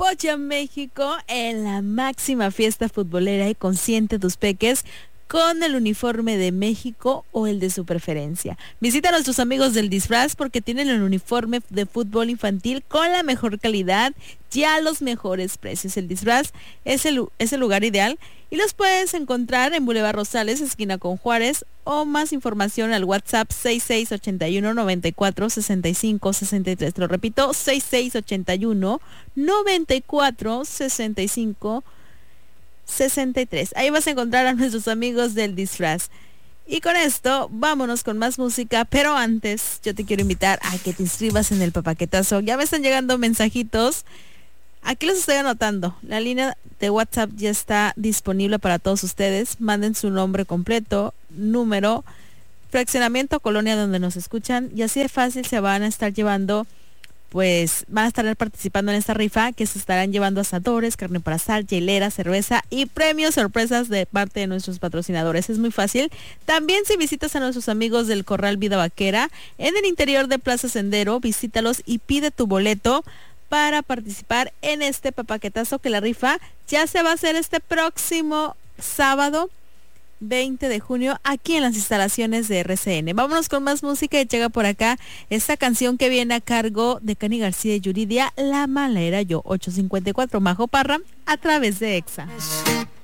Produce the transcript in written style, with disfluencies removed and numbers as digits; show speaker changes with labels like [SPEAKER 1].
[SPEAKER 1] Apoya a México en la máxima fiesta futbolera y consiente tus peques con el uniforme de México o el de su preferencia. Visita a nuestros amigos del disfraz porque tienen el uniforme de fútbol infantil con la mejor calidad y a los mejores precios. El disfraz es el lugar ideal y los puedes encontrar en Boulevard Rosales, esquina con Juárez, o más información al WhatsApp 6681-946563. Te lo repito, 6681-946563. Ahí vas a encontrar a nuestros amigos del disfraz. Y con esto, vámonos con más música, pero antes yo te quiero invitar a que te inscribas en el Papaquetazo. Ya me están llegando mensajitos. Aquí los estoy anotando. La línea de WhatsApp ya está disponible para todos ustedes. Manden su nombre completo, número, fraccionamiento, colonia donde nos escuchan. Y así de fácil se van a estar llevando, pues van a estar participando en esta rifa, que se estarán llevando asadores, carne para asar, hielera, cerveza y premios sorpresas de parte de nuestros patrocinadores. Es muy fácil. También si visitas a nuestros amigos del Corral Vida Vaquera en el interior de Plaza Sendero, visítalos y pide tu boleto para participar en este papaquetazo, que la rifa ya se va a hacer este próximo sábado 20 de junio aquí en las instalaciones de RCN. Vámonos con más música y llega por acá esta canción que viene a cargo de Cani García y Yuridia, La Mala Era Yo, 854 Majo Parra, a través de EXA.